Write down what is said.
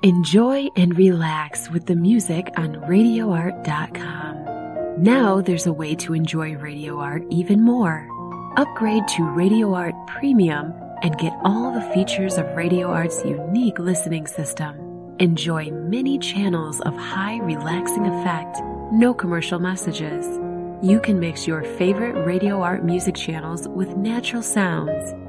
Enjoy and relax with the music on RadioArt.com. Now there's a way to enjoy Radio Art even more. Upgrade to Radio Art Premium and get all the features of Radio Art's unique listening system. Enjoy many channels of high relaxing effect, no commercial messages. You can mix your favorite Radio Art music channels with natural sounds.